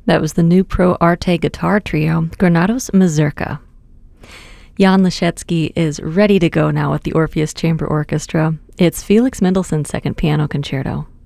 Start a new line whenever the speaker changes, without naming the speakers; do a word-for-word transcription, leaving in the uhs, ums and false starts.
That was the new Pro Arte guitar trio, Granados Mazurka. Jan Leschetski is ready to go now with the Orpheus Chamber Orchestra. It's Felix Mendelssohn's Second Piano Concerto.